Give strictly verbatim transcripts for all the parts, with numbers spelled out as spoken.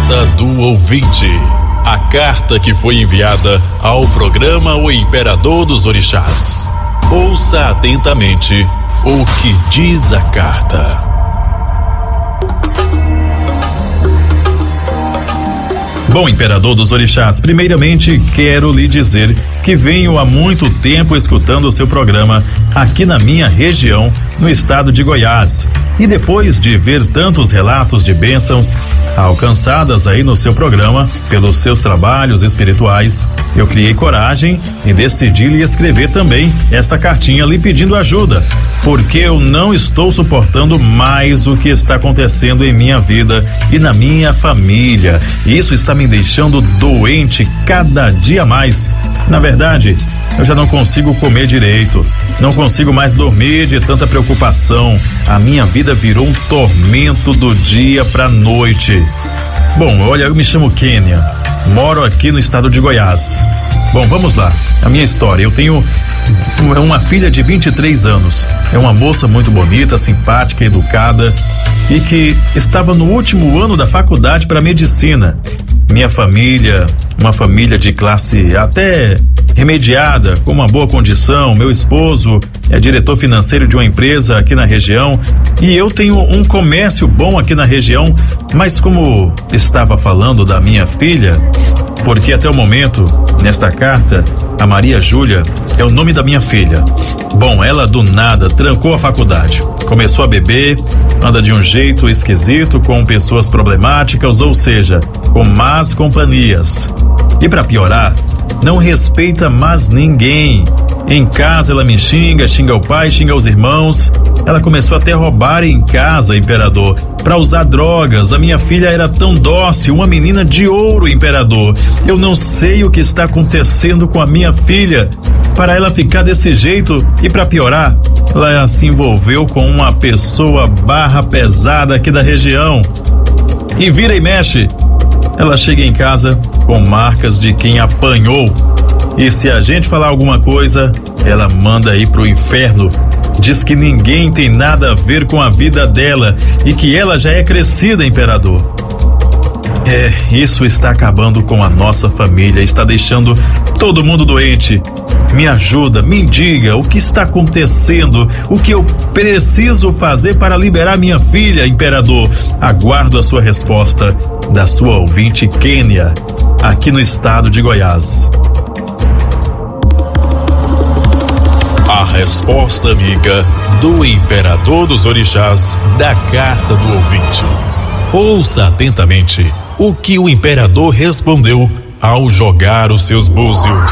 Carta do Ouvinte. A carta que foi enviada ao programa O Imperador dos Orixás. Ouça atentamente o que diz a carta. Bom, Imperador dos Orixás, primeiramente quero lhe dizer que venho há muito tempo escutando o seu programa aqui na minha região, no estado de Goiás. E depois de ver tantos relatos de bênçãos alcançadas aí no seu programa, pelos seus trabalhos espirituais, eu criei coragem e decidi lhe escrever também esta cartinha lhe pedindo ajuda, porque eu não estou suportando mais o que está acontecendo em minha vida e na minha família. Isso está me deixando doente cada dia mais. Na verdade, eu já não consigo comer direito, não consigo mais dormir de tanta preocupação. A minha vida virou um tormento do dia pra noite. Bom, olha, eu me chamo Kênia, moro aqui no estado de Goiás. Bom, vamos lá, a minha história. Eu tenho uma filha de vinte e três anos, é uma moça muito bonita, simpática, educada e que estava no último ano da faculdade para medicina. Minha família, uma família de classe até remediada, com uma boa condição. Meu esposo é diretor financeiro de uma empresa aqui na região e eu tenho um comércio bom aqui na região, mas como estava falando da minha filha, porque até o momento, nesta carta, a Maria Júlia é o nome da minha filha. Bom, ela do nada trancou a faculdade, começou a beber, anda de um jeito esquisito com pessoas problemáticas, ou seja, com más companhias. E para piorar, não respeita mais ninguém. Em casa ela me xinga, xinga o pai, xinga os irmãos. Ela começou até a roubar em casa, Imperador, para usar drogas. A minha filha era tão dócil, uma menina de ouro, Imperador. Eu não sei o que está acontecendo com a minha filha para ela ficar desse jeito. E para piorar, ela se envolveu com uma pessoa barra pesada aqui da região. E vira e mexe, ela chega em casa com marcas de quem apanhou. E se a gente falar alguma coisa, ela manda ir pro inferno. Diz que ninguém tem nada a ver com a vida dela e que ela já é crescida, Imperador. É, isso está acabando com a nossa família, está deixando todo mundo doente. Me ajuda, me diga o que está acontecendo, o que eu preciso fazer para liberar minha filha, Imperador. Aguardo a sua resposta da sua ouvinte Kênia, aqui no estado de Goiás. A resposta amiga do Imperador dos Orixás da carta do ouvinte. Ouça atentamente o que o Imperador respondeu ao jogar os seus búzios.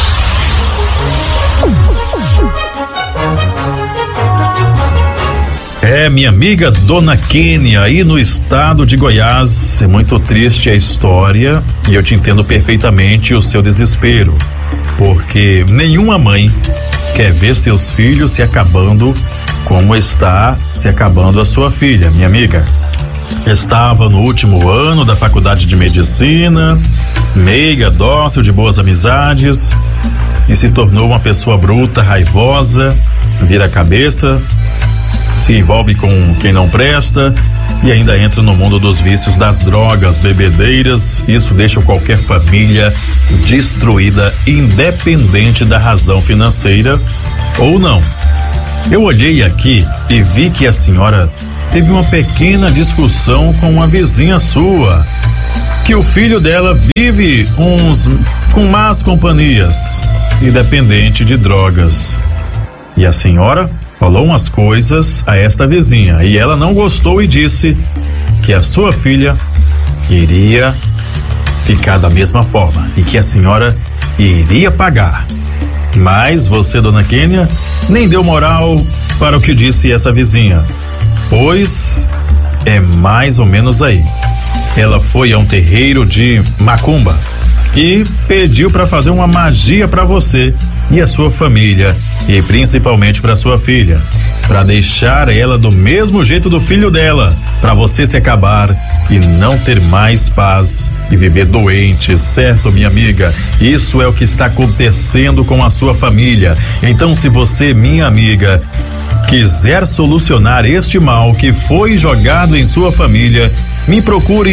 É, minha amiga Dona Kênia, aí no estado de Goiás, é muito triste a história e eu te entendo perfeitamente o seu desespero, porque nenhuma mãe quer ver seus filhos se acabando como está se acabando a sua filha, minha amiga. Estava no último ano da faculdade de medicina, meiga, dócil, de boas amizades, e se tornou uma pessoa bruta, raivosa, vira a cabeça, se envolve com quem não presta e ainda entra no mundo dos vícios das drogas, bebedeiras. Isso deixa qualquer família destruída, independente da razão financeira ou não. Eu olhei aqui e vi que a senhora teve uma pequena discussão com uma vizinha sua, que o filho dela vive uns com más companhias e dependente de drogas. E a senhora falou umas coisas a esta vizinha e ela não gostou e disse que a sua filha iria ficar da mesma forma e que a senhora iria pagar. Mas você, Dona Kênia, nem deu moral para o que disse essa vizinha, pois é mais ou menos aí. Ela foi a um terreiro de macumba e pediu para fazer uma magia para você e a sua família, e principalmente para sua filha, para deixar ela do mesmo jeito do filho dela, para você se acabar e não ter mais paz e viver doente, certo, minha amiga? Isso é o que está acontecendo com a sua família. Então, se você, minha amiga, quiser solucionar este mal que foi jogado em sua família, me procure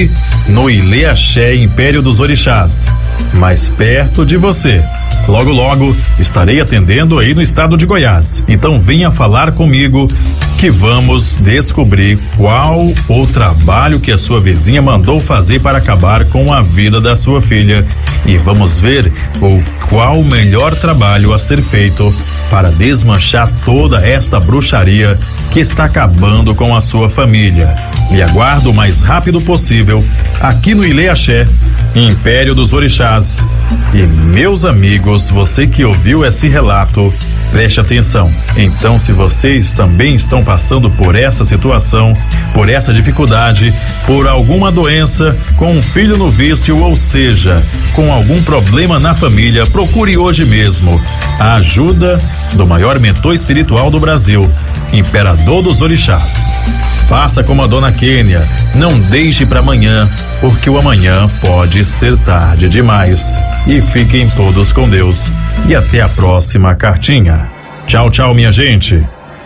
no Ilê Axé Império dos Orixás, mais perto de você. Logo, logo estarei atendendo aí no estado de Goiás. Então venha falar comigo que vamos descobrir qual o trabalho que a sua vizinha mandou fazer para acabar com a vida da sua filha. E vamos ver o qual o melhor trabalho a ser feito para desmanchar toda esta bruxaria que está acabando com a sua família. E aguardo o mais rápido possível aqui no Ilê Axé, Império dos Orixás. E meus amigos, você que ouviu esse relato, preste atenção. Então, se vocês também estão passando por essa situação, por essa dificuldade, por alguma doença, com um filho no vício, ou seja, com algum problema na família, procure hoje mesmo a ajuda do maior mentor espiritual do Brasil, Imperador dos Orixás. Faça como a dona Kênia, não deixe para amanhã, porque o amanhã pode ser tarde demais. E fiquem todos com Deus. E até a próxima cartinha. Tchau, tchau, minha gente.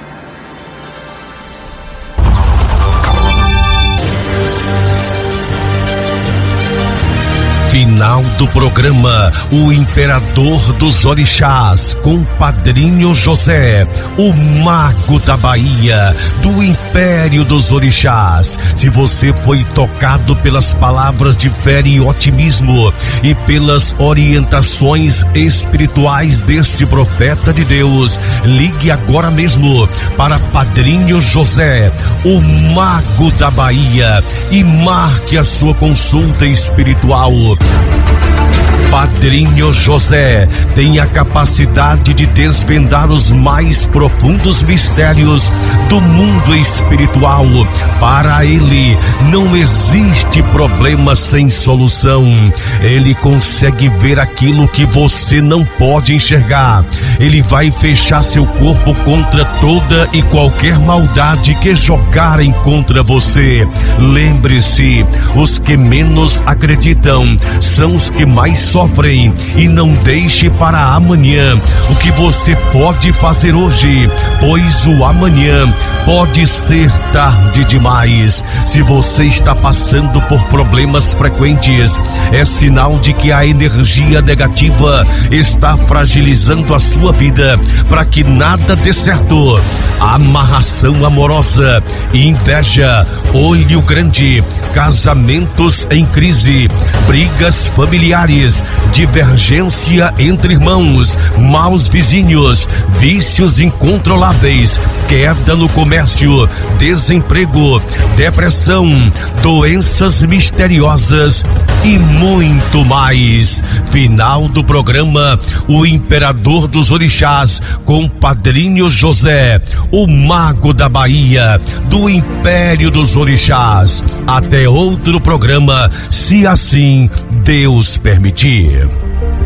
Final do programa, o Imperador dos Orixás, com Padrinho José, o Mago da Bahia, do Império dos Orixás. Se você foi tocado pelas palavras de fé e otimismo e pelas orientações espirituais deste profeta de Deus, ligue agora mesmo para Padrinho José, o Mago da Bahia, e marque a sua consulta espiritual. Padrinho José tem a capacidade de desvendar os mais profundos mistérios do mundo espiritual. Para ele não existe problema sem solução. Ele consegue ver aquilo que você não pode enxergar. Ele vai fechar seu corpo contra toda e qualquer maldade que jogarem contra você. Lembre-se, os que menos acreditam são os que mais sofrem. E não deixe para amanhã o que você pode fazer hoje, pois o amanhã pode ser tarde demais. Se você está passando por problemas frequentes, é sinal de que a energia negativa está fragilizando a sua vida para que nada dê certo. Amarração amorosa, inveja, olho grande, casamentos em crise, brigas familiares, divergência entre irmãos, maus vizinhos, vícios incontroláveis, queda no comércio, desemprego, depressão, doenças misteriosas e muito mais. Final do programa, o Imperador dos Orixás, com Padrinho José, o Mago da Bahia, do Império dos Orixás. Até outro programa, se assim Deus permitir.